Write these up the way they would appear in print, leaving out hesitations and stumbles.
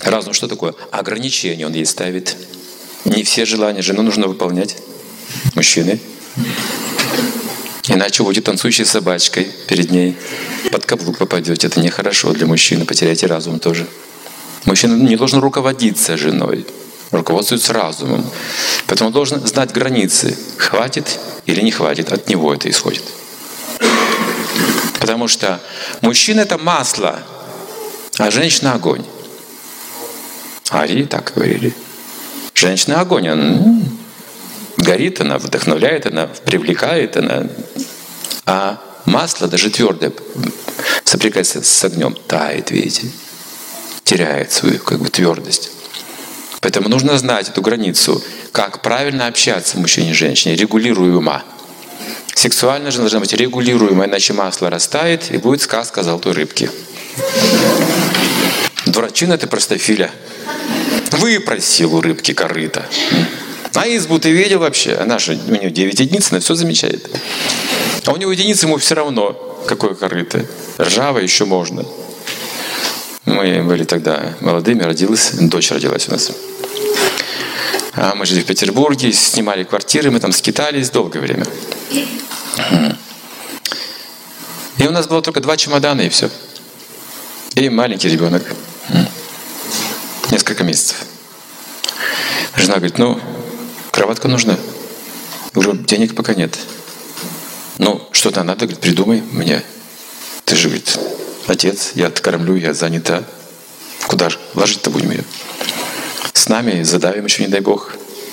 Разум что такое? Ограничения он ей ставит. Не все желания жену нужно выполнять. Мужчины. Иначе будет танцующей собачкой перед ней. Под каблук попадете. Это нехорошо для мужчины. Потеряете разум тоже. Мужчина не должен руководиться женой. Руководствуется разумом. Поэтому он должен знать границы. Хватит или не хватит. От него это исходит. Потому что мужчина — это масло, а женщина — огонь. Арии так говорили. Женщина — огонь. Она горит, она вдохновляет, она привлекает, она... А масло, даже твердое, соприкасается с огнем, тает, видите, теряет свою твердость. Поэтому нужно знать эту границу, как правильно общаться мужчине и женщине, регулируемо. Сексуально же должна быть регулируемо, иначе масло растает, и будет сказка о золотой рыбке. Дурачина ты, простофиля. Выпросил у рыбки корыто. А избу ты видел вообще? Она же, у нее 9 единиц, она все замечает. А у него единицы, ему все равно, какое корыто. Ржавое еще можно. Мы были тогда молодыми, дочь родилась у нас. А мы жили в Петербурге, снимали квартиры, мы там скитались долгое время. И у нас было только 2 чемодана, и все. И маленький ребенок. Несколько месяцев. Жена говорит, кроватка нужна. Я говорю, денег пока нет. Что-то надо, говорит, придумай мне. Ты же, говорит, отец, я кормлю, я занята. Куда же? Ложить-то будем ее. С нами задавим еще, не дай бог.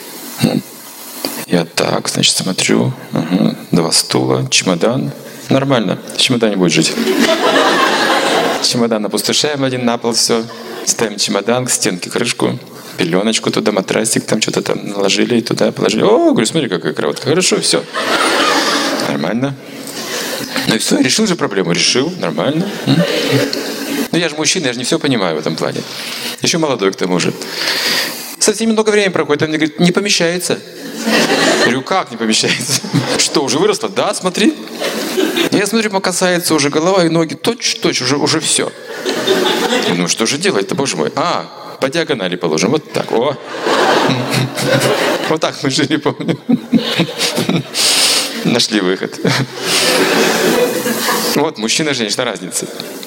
Я так, значит, смотрю. 2 стула, чемодан. Нормально, в чемодане будет жить. Чемодан опустошаем один на пол, все. Ставим чемодан, к стенке крышку, пеленочку туда, матрасик, там что-то там наложили, и туда положили. О, говорю, смотри, какая кроватка. Хорошо, все. Нормально. И все, решил же проблему. Решил, нормально. Я же мужчина, я же не все понимаю в этом плане. Еще молодой к тому же. Совсем много времени проходит, он мне говорит, не помещается. Я говорю, как не помещается? Что, уже выросло? Да, смотри. Я смотрю, касается уже голова и ноги, точь-точь, уже все. Что же делать-то, боже мой? По диагонали положим, вот так, о. Вот так мы жили, помню. Нашли выход. Вот, мужчина и женщина, разница.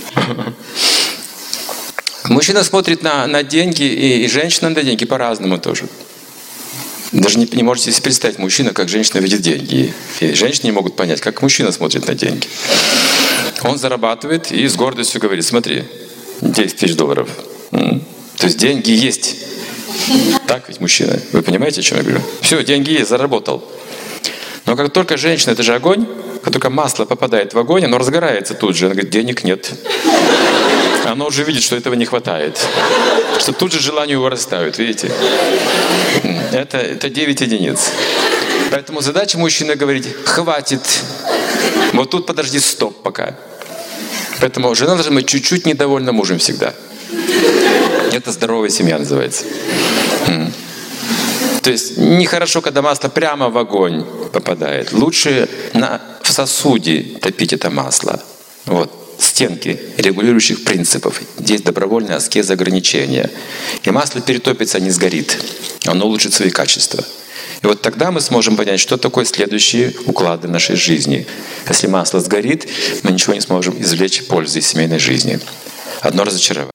Мужчина смотрит на деньги, и женщина на деньги по-разному тоже. Даже не можете себе представить мужчина, как женщина видит деньги. И женщины не могут понять, как мужчина смотрит на деньги. Он зарабатывает и с гордостью говорит, смотри, 10 тысяч долларов. То есть деньги есть. Так ведь мужчина. Вы понимаете, о чем я говорю? Все, деньги есть, заработал. Но как только женщина, это же огонь, как только масло попадает в огонь, оно разгорается тут же. Она говорит, денег нет. Оно уже видит, что этого не хватает. Что тут же желания вырастают, видите? Это 9 единиц. Поэтому задача мужчины говорить, хватит. Вот тут подожди, стоп пока. Поэтому жена должна быть чуть-чуть недовольна мужем всегда. Это здоровая семья называется. То есть нехорошо, когда масло прямо в огонь попадает. Лучше в сосуде топить это масло. Вот. Стенки регулирующих принципов. Здесь добровольная аскеза, ограничения. И масло перетопится, не сгорит. Оно улучшит свои качества. И вот тогда мы сможем понять, что такое следующие уклады нашей жизни. Если масло сгорит, мы ничего не сможем извлечь пользы из семейной жизни. Одно разочарование.